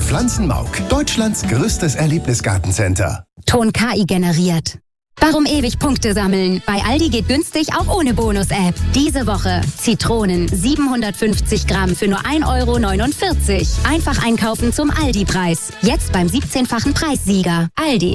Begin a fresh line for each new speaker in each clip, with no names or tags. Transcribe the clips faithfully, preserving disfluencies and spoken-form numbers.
Pflanzenmauk, Deutschlands größtes Erlebnisgartencenter.
Ton K I generiert. Warum ewig Punkte sammeln? Bei Aldi geht günstig auch ohne Bonus-App. Diese Woche Zitronen siebenhundertfünfzig Gramm für nur ein Euro neunundvierzig. Einfach einkaufen zum Aldi-Preis. Jetzt beim siebzehnfachen Preissieger. Aldi.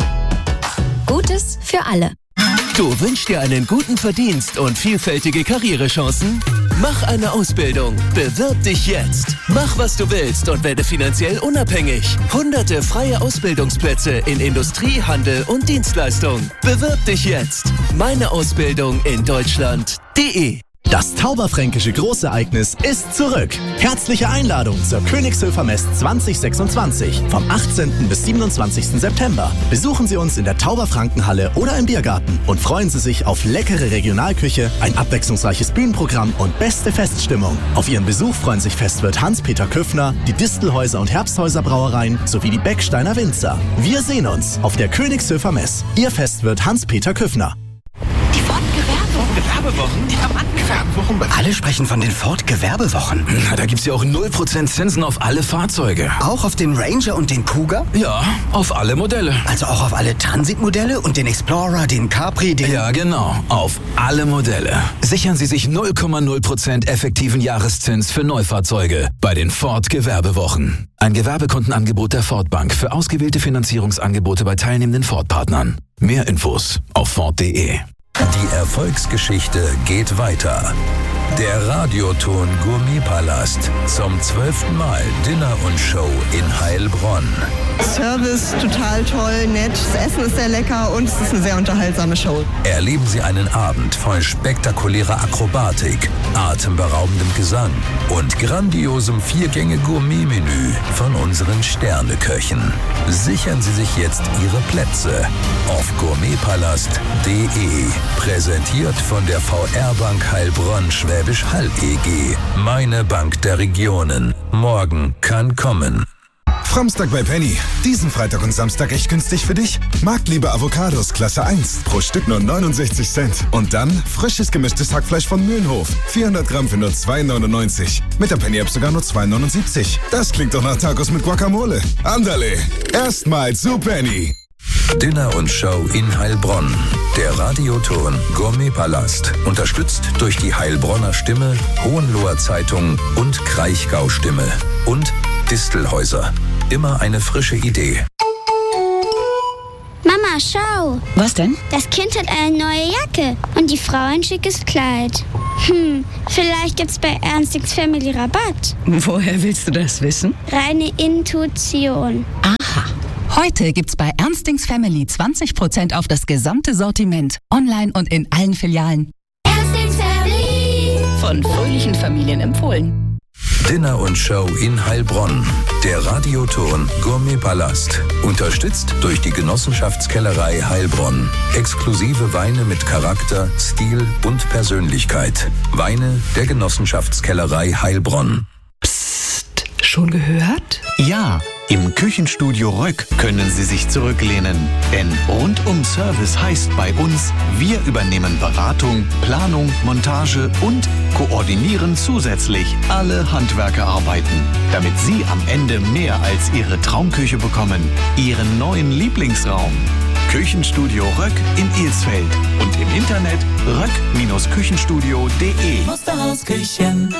Gutes für alle.
Du wünschst dir einen guten Verdienst und vielfältige Karrierechancen? Mach eine Ausbildung. Bewirb dich jetzt. Mach, was du willst und werde finanziell unabhängig. Hunderte freie Ausbildungsplätze in Industrie, Handel und Dienstleistung. Bewirb dich jetzt. Meine Ausbildung in Deutschland punkt de.
Das Tauberfränkische Großereignis ist zurück. Herzliche Einladung zur Königshöfer Mess zwanzig sechsundzwanzig vom achtzehnten bis siebenundzwanzigsten September. Besuchen Sie uns in der Tauberfrankenhalle oder im Biergarten und freuen Sie sich auf leckere Regionalküche, ein abwechslungsreiches Bühnenprogramm und beste Feststimmung. Auf Ihren Besuch freuen sich Festwirt Hans-Peter Küffner, die Distelhäuser und Herbsthäuser Brauereien sowie die Becksteiner Winzer. Wir sehen uns auf der Königshöfer Mess. Ihr Festwirt Hans-Peter Küffner.
Die Ford-Gewerbewochen? Die Gewerbewochen? Alle sprechen von den Ford-Gewerbewochen.
Na, da gibt's ja auch null Prozent Zinsen auf alle Fahrzeuge.
Auch auf den Ranger und den Kuga?
Ja, auf alle Modelle.
Also auch auf alle Transit-Modelle und den Explorer, den Capri, den...
Ja, genau. Auf alle Modelle. Sichern Sie sich null Komma null Prozent effektiven Jahreszins für Neufahrzeuge bei den Ford-Gewerbewochen. Ein Gewerbekundenangebot der Ford Bank für ausgewählte Finanzierungsangebote bei teilnehmenden Ford-Partnern. Mehr Infos auf Ford punkt de.
Die Erfolgsgeschichte geht weiter. Der Radioton Gourmetpalast zum zwölften Mal Dinner und Show in Heilbronn.
Service total toll, nett, das Essen ist sehr lecker und es ist eine sehr unterhaltsame Show.
Erleben Sie einen Abend voll spektakulärer Akrobatik, atemberaubendem Gesang und grandiosem Viergänge-Gourmet-Menü von unseren Sterneköchen. Sichern Sie sich jetzt Ihre Plätze auf gourmetpalast punkt de. Präsentiert von der V R-Bank Heilbronn Schwäbisch Hall E G. Meine Bank der Regionen. Morgen kann kommen.
Framstag bei Penny. Diesen Freitag und Samstag echt günstig für dich. Marktliebe Avocados Klasse eins. Pro Stück nur neunundsechzig Cent. Und dann frisches gemischtes Hackfleisch von Mühlenhof. vierhundert Gramm für nur zwei neunundneunzig. Mit der Penny-App sogar nur zwei neunundsiebzig. Das klingt doch nach Tacos mit Guacamole. Andale. Erstmals zu Penny.
Dinner und Show in Heilbronn. Der Radioton Gourmetpalast. Unterstützt durch die Heilbronner Stimme, Hohenloher Zeitung und Kraichgau Stimme. Und Distelhäuser. Immer eine frische Idee.
Mama, schau.
Was denn?
Das Kind hat eine neue Jacke und die Frau ein schickes Kleid. Hm, vielleicht gibt's bei Ernstings Family Rabatt.
Woher willst du das wissen?
Reine Intuition.
Aha. Heute gibt's bei Ernstings Family zwanzig Prozent auf das gesamte Sortiment. Online und in allen Filialen.
Ernstings Family.
Von fröhlichen Familien empfohlen.
Dinner und Show in Heilbronn. Der Radioton Gourmetpalast. Unterstützt durch die Genossenschaftskellerei Heilbronn. Exklusive Weine mit Charakter, Stil und Persönlichkeit. Weine der Genossenschaftskellerei Heilbronn.
Psst, schon gehört?
Ja, im Küchenstudio Röck können Sie sich zurücklehnen. Denn Rundum-Service heißt bei uns, wir übernehmen Beratung, Planung, Montage und koordinieren zusätzlich alle Handwerkerarbeiten, damit Sie am Ende mehr als Ihre Traumküche bekommen, Ihren neuen Lieblingsraum. Küchenstudio Röck in Ilsfeld und im Internet röck Küchenstudio punkt de.
Musterhausküchen.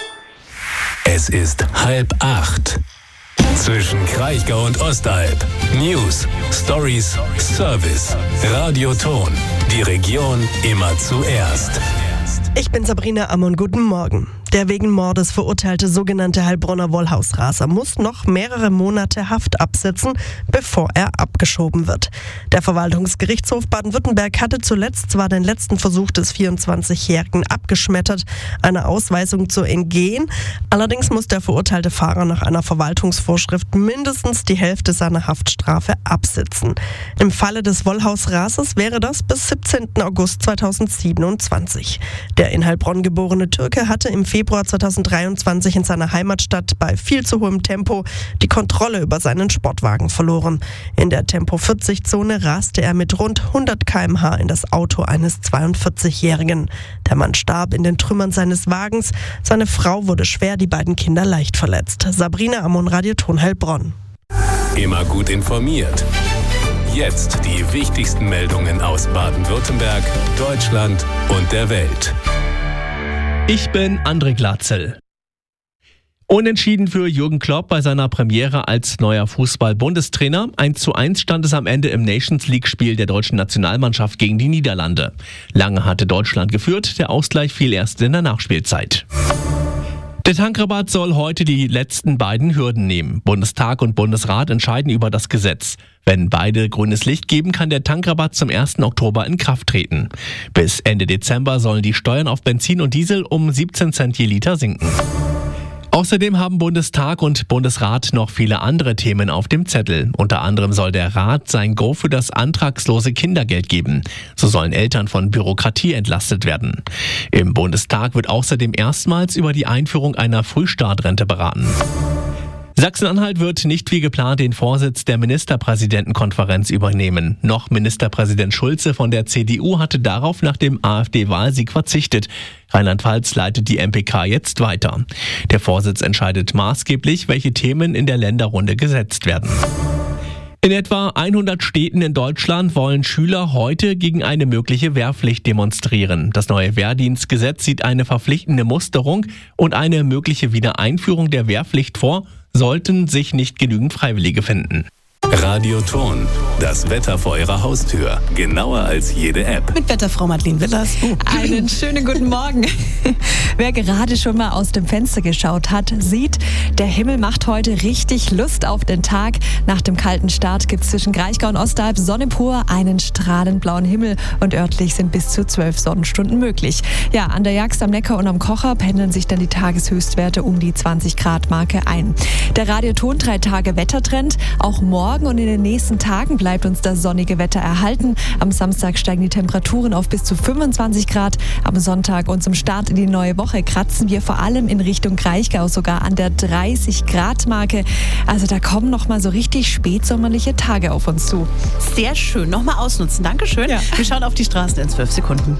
Es ist halb acht. Zwischen Kraichgau und Ostalb. News, Stories, Service. Radioton. Die Region immer zuerst.
Ich bin Sabrina Ammon, guten Morgen. Der wegen Mordes verurteilte sogenannte Heilbronner Wollhausraser muss noch mehrere Monate Haft absitzen, bevor er abgeschoben wird. Der Verwaltungsgerichtshof Baden-Württemberg hatte zuletzt zwar den letzten Versuch des vierundzwanzigjährigen abgeschmettert, einer Ausweisung zu entgehen. Allerdings muss der verurteilte Fahrer nach einer Verwaltungsvorschrift mindestens die Hälfte seiner Haftstrafe absitzen. Im Falle des Wollhausrasers wäre das bis siebzehnten August zweitausendsiebenundzwanzig. Der in Heilbronn geborene Türke hatte im Februar zweitausenddreiundzwanzig in seiner Heimatstadt bei viel zu hohem Tempo die Kontrolle über seinen Sportwagen verloren. In der Tempo vierzig Zone raste er mit rund hundert Kilometer pro Stunde in das Auto eines zweiundvierzigjährigen. Der Mann starb in den Trümmern seines Wagens. Seine Frau wurde schwer, die beiden Kinder leicht verletzt. Sabrina Ammon, Radioton Heilbronn.
immer gut informiert. Jetzt die wichtigsten Meldungen aus Baden-Württemberg, Deutschland und der Welt.
Ich bin André Glatzel. Unentschieden für Jürgen Klopp bei seiner Premiere als neuer Fußball-Bundestrainer. eins zu eins stand es am Ende im Nations-League-Spiel der deutschen Nationalmannschaft gegen die Niederlande. Lange hatte Deutschland geführt, der Ausgleich fiel erst in der Nachspielzeit. Der Tankrabatt soll heute die letzten beiden Hürden nehmen. Bundestag und Bundesrat entscheiden über das Gesetz. Wenn beide grünes Licht geben, kann der Tankrabatt zum ersten Oktober in Kraft treten. Bis Ende Dezember sollen die Steuern auf Benzin und Diesel um siebzehn Cent je Liter sinken. Außerdem haben Bundestag und Bundesrat noch viele andere Themen auf dem Zettel. Unter anderem soll der Rat sein Go für das antragslose Kindergeld geben. So sollen Eltern von Bürokratie entlastet werden. Im Bundestag wird außerdem erstmals über die Einführung einer Frühstartrente beraten. Sachsen-Anhalt wird nicht wie geplant den Vorsitz der Ministerpräsidentenkonferenz übernehmen. Noch Ministerpräsident Schulze von der C D U hatte darauf nach dem AfD-Wahlsieg verzichtet. Rheinland-Pfalz leitet die M P K jetzt weiter. Der Vorsitz entscheidet maßgeblich, welche Themen in der Länderrunde gesetzt werden. In etwa hundert Städten in Deutschland wollen Schüler heute gegen eine mögliche Wehrpflicht demonstrieren. Das neue Wehrdienstgesetz sieht eine verpflichtende Musterung und eine mögliche Wiedereinführung der Wehrpflicht vor, sollten sich nicht genügend Freiwillige finden.
Radioton, das Wetter vor Ihrer Haustür. Genauer als jede App.
Mit Wetterfrau Madeleine Willers.
Uh. Einen schönen guten Morgen. Wer gerade schon mal aus dem Fenster geschaut hat, sieht, der Himmel macht heute richtig Lust auf den Tag. Nach dem kalten Start gibt es zwischen Kraichgau und Ostalb Sonne pur, einen strahlend blauen Himmel und örtlich sind bis zu zwölf Sonnenstunden möglich. Ja, an der Jagst, am Neckar und am Kocher pendeln sich dann die Tageshöchstwerte um die zwanzig Grad Marke ein. Der Radioton drei Tage Wettertrend. Auch morgen und in den nächsten Tagen bleibt uns das sonnige Wetter erhalten. Am Samstag steigen die Temperaturen auf bis zu fünfundzwanzig Grad. Am Sonntag und zum Start in die neue Woche kratzen wir vor allem in Richtung Kraichgau sogar an der dreißig Grad Marke. Also da kommen noch mal so richtig spätsommerliche Tage auf uns zu.
Sehr schön. Nochmal ausnutzen. Dankeschön. Ja. Wir schauen auf die Straßen in zwölf Sekunden.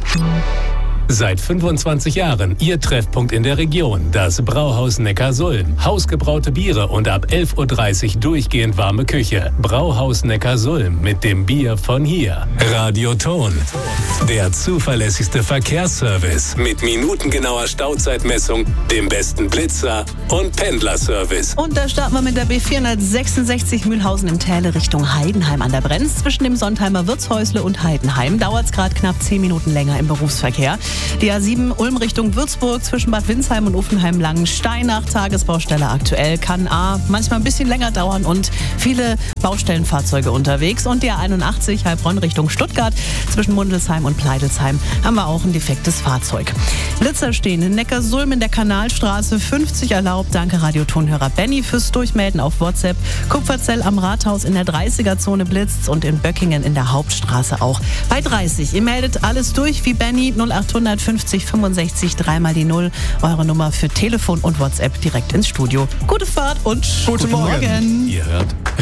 Seit fünfundzwanzig Jahren Ihr Treffpunkt in der Region, das Brauhaus Neckarsulm. Hausgebraute Biere und ab elf Uhr dreißig durchgehend warme Küche. Brauhaus Neckarsulm mit dem Bier von hier. Radioton, der zuverlässigste Verkehrsservice mit minutengenauer Stauzeitmessung, dem besten Blitzer und Pendlerservice.
Und da starten wir mit der B vierhundertsechsundsechzig Mühlhausen im Täle Richtung Heidenheim an der Brenz. Zwischen dem Sontheimer Wirtshäusle und Heidenheim dauert es gerade knapp zehn Minuten länger im Berufsverkehr. Die A sieben Ulm Richtung Würzburg zwischen Bad Windsheim und Uffenheim-Langenstein nach Tagesbaustelle aktuell kann A manchmal ein bisschen länger dauern und viele Baustellenfahrzeuge unterwegs. Und die A einundachtzig Heilbronn Richtung Stuttgart zwischen Mundelsheim und Pleidelsheim haben wir auch ein defektes Fahrzeug. Blitzer stehen in Neckarsulm in der Kanalstraße fünfzig erlaubt. Danke Radiotonhörer Benny fürs Durchmelden auf WhatsApp. Kupferzell am Rathaus in der dreißiger-Zone blitzt und in Böckingen in der Hauptstraße auch bei dreißig. Ihr meldet alles durch wie Benny null achthundert fünfzig fünfundsechzig dreimal die null. Eure Nummer für Telefon und WhatsApp direkt ins Studio. Gute Fahrt und
guten, guten Morgen.
Morgen. Ihr hört